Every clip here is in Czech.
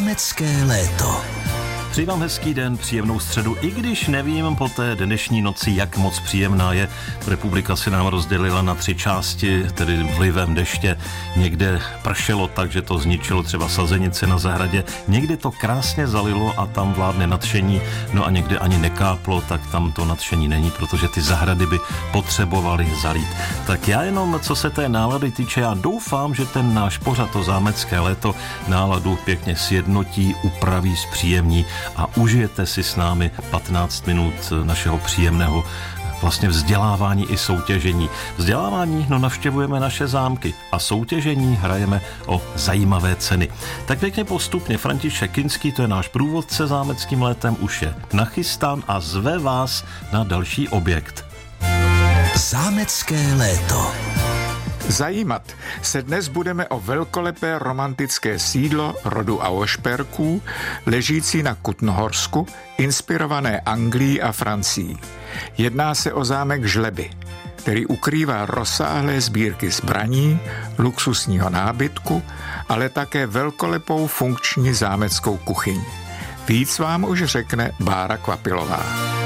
Zámecké léto. Přeji vám hezký den, příjemnou středu, i když nevím po té dnešní noci, jak moc příjemná je. Republika si nám rozdělila na 3 části, tedy vlivem deště. Někde pršelo tak, že to zničilo třeba sazenice na zahradě. Někde to krásně zalilo a tam vládne nadšení. No a někde ani nekáplo, tak tam to nadšení není, protože ty zahrady by potřebovaly zalít. Tak já jenom, co se té nálady týče, já doufám, že ten náš pořad, to zámecké léto, náladu pěkně sjednotí, upraví, zpříjemní a užijete si s námi 15 minut našeho příjemného vlastně vzdělávání i soutěžení. Vzdělávání, navštěvujeme naše zámky a soutěžení hrajeme o zajímavé ceny. Tak pěkně postupně, František Kinský, to je náš průvodce zámeckým létem, už je nachystán a zve vás na další objekt. Zámecké léto. Zajímat se dnes budeme o velkolepé romantické sídlo rodu Auerspergů, ležící na Kutnohorsku, inspirované Anglií a Francií. Jedná se o zámek Žleby, který ukrývá rozsáhlé sbírky zbraní, luxusního nábytku, ale také velkolepou funkční zámeckou kuchyň. Víc vám už řekne Bára Kvapilová.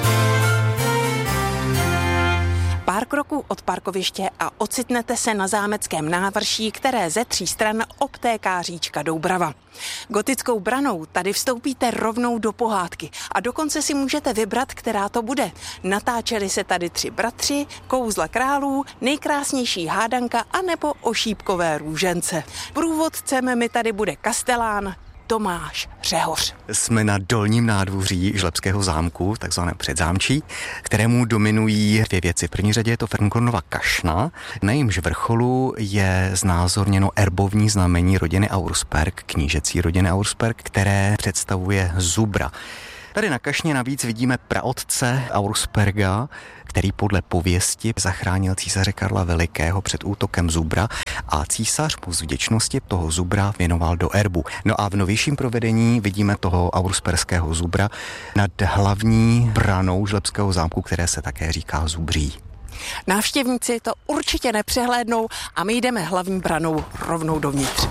Pár kroků od parkoviště a ocitnete se na zámeckém návrší, které ze 3 stran obtéká říčka Doubrava. Gotickou branou tady vstoupíte rovnou do pohádky a dokonce si můžete vybrat, která to bude. Natáčeli se tady 3 bratři, kouzla králů, nejkrásnější hádanka anebo ošípkové růžence. Průvodcem mi tady bude kastelán Tomáš Řehoř. Jsme na dolním nádvoří Žlebského zámku, takzvané předzámčí, kterému dominují 2 věci. V první řadě je to Fernkornova kašna, na jejímž vrcholu je znázorněno erbovní znamení rodiny Auersperg, knížecí rodiny Auersperg, které představuje zubra. Tady na kašně navíc vidíme praotce Auersperga, který podle pověsti zachránil císaře Karla Velikého před útokem zubra a císař mu z vděčnosti toho zubra věnoval do erbu. No a v novějším provedení vidíme toho auersperského zubra nad hlavní branou Žlebského zámku, které se také říká Zubří. Návštěvníci to určitě nepřehlédnou a my jdeme hlavní branou rovnou dovnitř.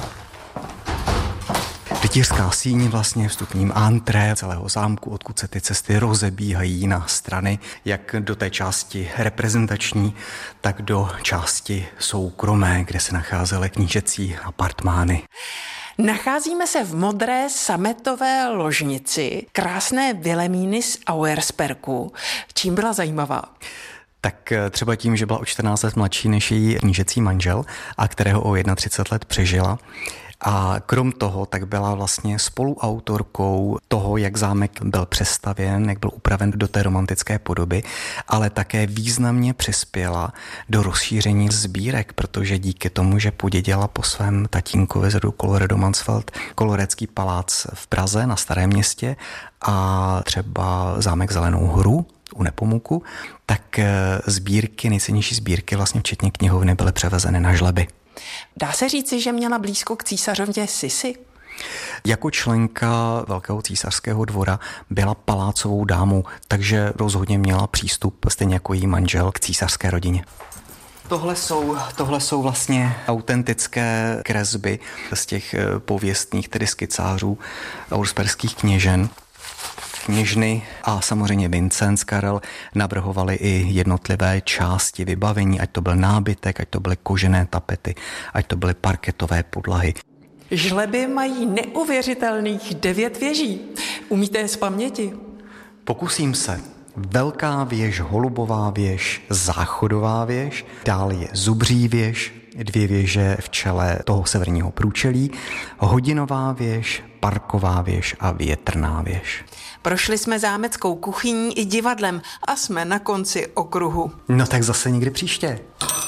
Rytířská síň vlastně vstupním antré celého zámku, odkud se ty cesty rozebíhají na strany, jak do té části reprezentační, tak do části soukromé, kde se nacházely knížecí apartmány. Nacházíme se v modré sametové ložnici krásné Vilemíny z Auerspergu. Čím byla zajímavá? Tak třeba tím, že byla o 14 let mladší než její knížecí manžel a kterého o 31 let přežila. A krom toho tak byla vlastně spoluautorkou toho, jak zámek byl přestavěn, jak byl upraven do té romantické podoby, ale také významně přispěla do rozšíření sbírek, protože díky tomu, že podědila po svém tatínkovi z rodu Colloredo-Mansfeld Kolorécký palác v Praze na Starém Městě a třeba zámek Zelenou horu u Nepomuku, tak sbírky, nejcennější sbírky, vlastně včetně knihovny, byly převezeny na Žleby. Dá se říci, že měla blízko k císařovně Sisi? Jako členka Velkého císařského dvora byla palácovou dámou, takže rozhodně měla přístup, stejně jako její manžel, k císařské rodině. Tohle jsou vlastně autentické kresby z těch pověstných, tedy skicářů auersperských kněžen. Kněžny a samozřejmě Vincenc Karel navrhovali i jednotlivé části vybavení, ať to byl nábytek, ať to byly kožené tapety, ať to byly parketové podlahy. Žleby mají neuvěřitelných 9 věží. Umíte je z paměti? Pokusím se. Velká věž, Holubová věž, Záchodová věž, dále je Zubří věž, 2 věže v čele toho severního průčelí, Hodinová věž, Parková věž a Větrná věž. Prošli jsme zámeckou kuchyní i divadlem a jsme na konci okruhu. No tak zase někdy příště.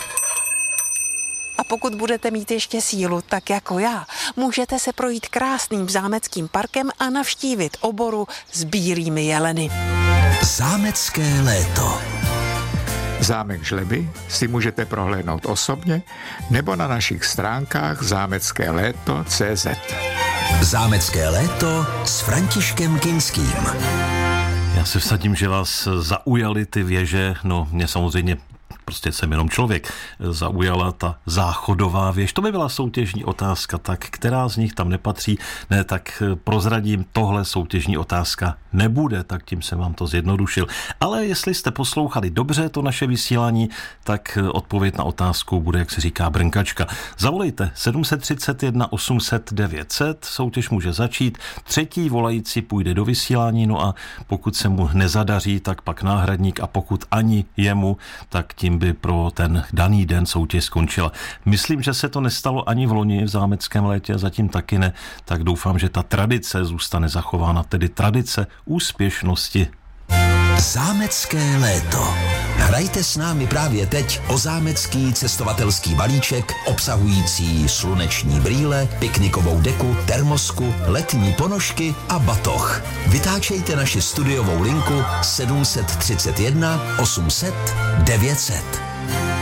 A pokud budete mít ještě sílu, tak jako já, můžete se projít krásným zámeckým parkem a navštívit oboru s bílými jeleny. Zámecké léto. Zámek Žleby si můžete prohlédnout osobně nebo na našich stránkách zámeckéléto.cz. Zámecké léto s Františkem Kinským. Já se vsadím, že vás zaujaly ty věže, no mě samozřejmě prostě jsem jenom člověk, zaujala ta záchodová věž. To by byla soutěžní otázka, tak která z nich tam nepatří? Ne, tak prozradím, tohle soutěžní otázka nebude, tak tím jsem vám to zjednodušil. Ale jestli jste poslouchali dobře to naše vysílání, tak odpověď na otázku bude, jak se říká, brnkačka. Zavolejte 731 800 900, soutěž může začít, třetí volající půjde do vysílání, no a pokud se mu nezadaří, tak pak náhradník, a pokud ani jemu, tak tím by pro ten daný den soutěž skončila. Myslím, že se to nestalo ani v loni v Zámeckém létě, zatím taky ne, tak doufám, že ta tradice zůstane zachována, tedy tradice úspěšnosti. Zámecké léto. Hrajte s námi právě teď o zámecký cestovatelský balíček obsahující sluneční brýle, piknikovou deku, termosku, letní ponožky a batoh. Vytáčejte naši studiovou linku 731 800 900.